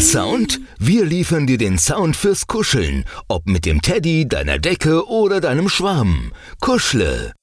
Sound? Wir liefern dir den Sound fürs Kuscheln, ob mit dem Teddy, deiner Decke oder deinem Schwarm. Kuschle.